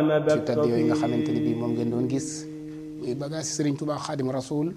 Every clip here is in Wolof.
ci tedd yooyu nga xamante ni bii moom ngeen doon gis muy bagage Serigne Touba Xaadim Rasoul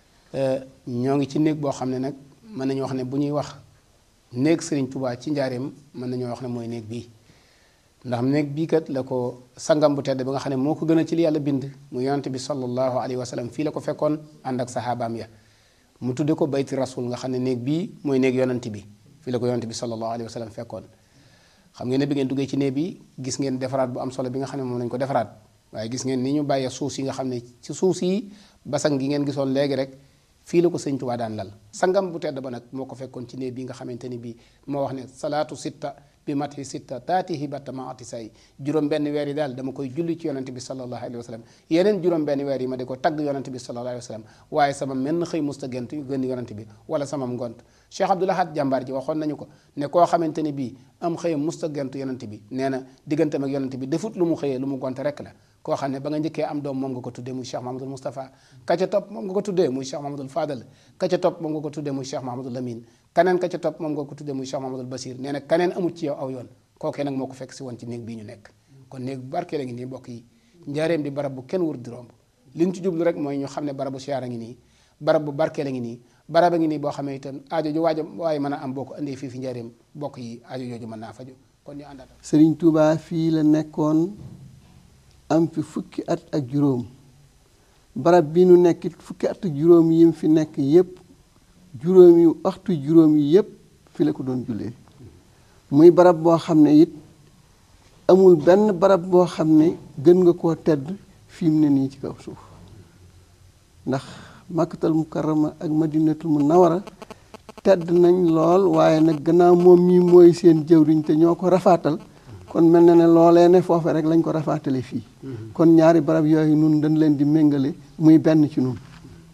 ñoo ngi ci néeg boo xam ne nag mën nañu wax ne bu ñuy wax néeg Serigne Touba ci njaareem mën nañoo wax ne mooy néeg bii ndax néeg bii kat la ko sangam bu tedd ba nga xam ne moo ko gën a ci li yàlla bind mu yonante bi sallallahu alayhi wa sallam fii la ko fekkoon ànd ak saxaabaam ya mu tudde ko bayti rasul nga xam ne néeg bii mooy néeg yonante bi fii la ko yonante bi sallallahu alayhi wa sallam fekkoon xam ngeen ne bi ngeen duggee ci néeg bi gis ngeen defaraat bu am solo bi nga xam ne moom lañ ko defaraat waaye gis ngeen ni ñu bàyyee suuf yi nga xam ne ci suuf yi basang gi ngeen gisoon léegi rek fii la ko sëñ Tuubaa daan lal sangam bu tedd ba nag moo ko fekkoon ci néeg bi nga xamante ni bii moo wax ne salaatu sitta bi mati sitta taatihi batta ma ati say juróom benn weer yi daal dama koy julli ci yonante bi sallallahu alayhi wa sallam yeneen juróom benn weer yi ma di ko tagg yonante bi sallallahu alayhi wa sallam waaye sama menn xëy musta gent yu gën yonante bi wala sama ngont Cheikh Abdoul Ahad jàmbaar ji waxoon nañu ko ne koo xamante ni bii am xëy musta gent yonante bi nee na digganteem ak yonante bi defut lu mu xëyee lu mu gont rek la koo xam ne ba nga njëkkee am doom moom nga ko tuddee muy Cheikh Mahamadul Moustapha ka ca topp moom nga ko tuddee muy Cheikh Mahamadul Fadal ka ca topp moom nga ko tuddee muy Cheikh Mahamadul Lamine kaneen ka ca topp moom nga ko tuddee muy Cheikh Mahamadul Basir nee na kaneen amut ci yow aw yoon kookee nag moo ko fekk si woon ci néeg bii ñu nekk kon néeg bu barkee la ngi nii mbokk yi njaareem di barab bu kenn wër di romb li ñu ci jublu rek mooy ñu xam ne barabu siyaara ngi nii barab bu barkee la ngi nii barab a ngi nii boo xamee itam aajo ju waaye mën a am boo ko indee fii fi njaareem mbokk yi aajo jooju mën naa faju kon ñu àndaat Serigne Touba fii la nekkoon am fi fukki at ak juróom barab bi nu nekkit fukki at ak juróom yi mu fi nekk yépp juróomi waxtu juróom yi yépp fi la ko doon jullee muy barab boo xam ne it amul benn barab boo xam ne gën nga koo tedd fi mu ne nii ci kaw suuf ndax makkatal mukarrama ak madinatul munawwara tedd nañ lool waaye nag gannaaw moom mii mooy seen jëwriñ te ñoo ko rafaatal kon mel na ne loolee ne foofe rek lañ ko rafaatale fii kon ñaari barab yooyu nun dañ leen di méngale muy benn ci nun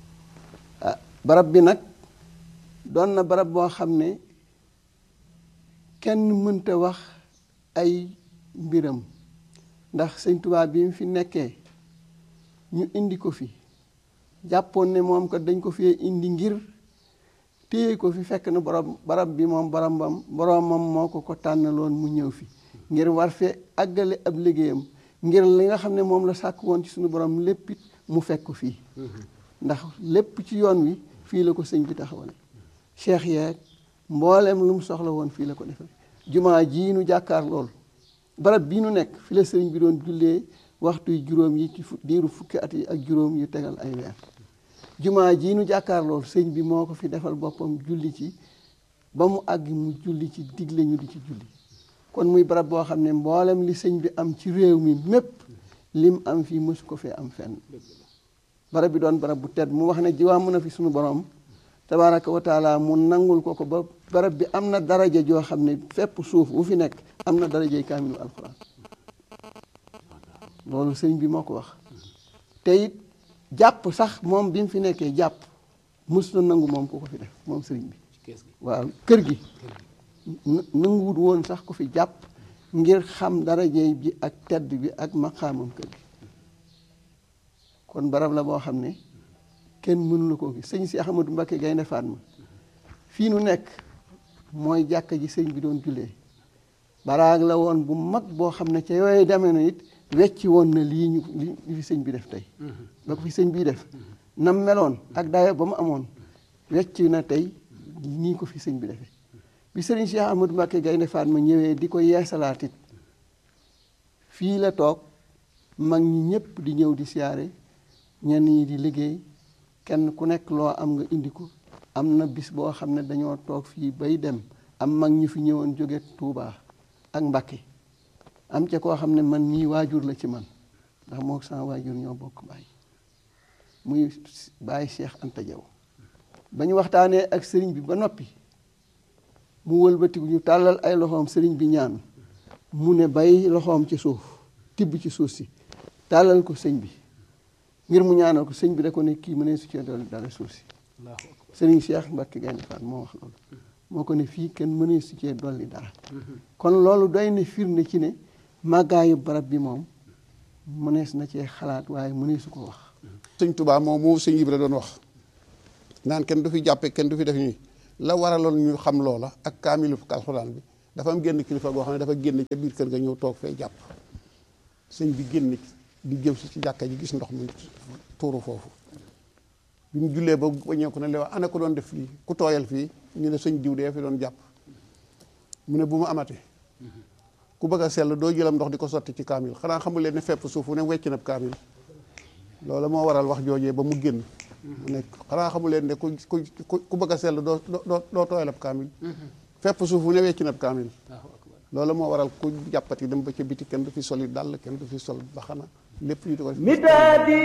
barab bi nag doon na barab boo xam ne kenn mënta wax ay mbiram ndax sëñ Tuubaa bi mu fi nekkee ñu indi ko fi jàppoon ne moom kat dañ ko fi indi ngir téye ko fi fekk na barab bi moom boromam moo ko tànnaloon mu ñëw fi ngir war fee àggale ab liggéeyam ngir li nga xam ne moom la sàkk woon ci suñu borom lépp it mu fekk ko fii ndax lépp ci yoon wi fii la ko sëñ bi taxawale cheikh yeeg mbooleem lu mu soxla woon fii la ko defee jumaa jii nu jàkkaar lool barab bii nu nekk fi la sëriñ bi doon jullee waxtu yu juróom yi ci diiru fukki at yi ak juróom yu tegal ay weer jumaa jii nu jàkkaar lool sëñ bi moo ko fi defal boppam julli ci ba mu àgg mu julli ci digle ñu di ci julli kon muy barab boo xam ne mboolem li sëñ bi am ci réew mi mépp lim am fii mësu ko fee am fenn barab bi doon barab bu tedd mu wax ne jiwaa mën a fi suñu borom tabaaraka wa taala mu nangul ko ba barab bi am na daraja joo xam ne fépp suuf bu fi nekk am na darajay kaamilu alxuraan loolu sëñ bi moo ko wax te it jàpp sax moom bi mu fi nekkee jàpp mës na nangu moom ku ko fi def moom sëriñ bi waaw kër gi nanguwut woon sax ku fi jàpp ngir xam darajay bi ak tedd bi ak maqaamam kër gi kon barab la boo xam ne kenn mënu la koo gis sëñ si Ahmadou Mbacké Gaynde Fatma fii nu nekk mooy jàkka ji sëñ bi doon jullee baraag la woon bu mag boo xam ne ca yooyu demee na it wecci woon na li fi sëñ bi def tey ba ko fi sëñ bii def nam meloon ak dayo ba mu amoon wecci na tey nii ko fi sëñ bi defee bi sëriñ Cheikh Ahmadou Mbacké Gaynde Fatma ñëwee di ko yeesalaat it fii la toog mag ñi ñëpp di ñëw di siyaare ñenn ñi di liggéey kenn ku nekk loo am nga indi ko am na bis boo xam ne dañoo toog fii bay dem am mag ñu fi ñëwoon jóge Touba ak Mbacké am ca koo xam ne man mii waajur la ci man ndax moo sama waajur ñoo bokk baay muy baay Cheikh Anta Diaw ba ñu waxtaanee ak sëriñ bi ba noppi mu wëlbatiku ñu tàllal ay loxoom sëriñ bi ñaan mu ne bay loxoom ci suuf tibb ci suuf si tàllal ko sëñ bi ngir mu ñaanal ko sëñ bi da ko ne kii mënee su cee dolli dara suuf si sëriñ Cheikh Mbacké Gaynde Fatma moo wax loolu moo ko ne fii kenn mënee su cee dolli dara kon loolu doy na firnde ci ne màggaayu barab bi moom mënees na cee xalaat waaye mënee su ko wax sëñ Touba moom sëñ Ibra doon wax naan kenn du fi jàppe kenn du fi def ñuy la waraloon ñu xam loola ak kaamilu alxuraan bi dafa am génn kilifa goo xam ne dafa génn ca biir kër ga ñëw toog fee jàpp sëñ bi génn di jëm si ci jàkka ji gis ndox mi tuuru foofu bi mu jullee ba waññeeku ne li wax ana ko doon def fii ku tooyal fii ñu ne sëñ diw dee fi doon jàpp mu ne bu mu amatee ku bëgg a sell doo jëlam ndox di ko sotti ci kaamil xanaa xamul leen ne fepp suuf ne wecc na kaamil loolu moo waral wax joojee ba mu génn mu ne xanaa xamul leen ne ku bëgg a sell doo tooyal ab kaamil fepp suuf ne wecc na kaamil loolu moo waral ku jàppati dem ba ca biti kenn du fi soli dàll kenn du fi sol baxana lépp ñu di ko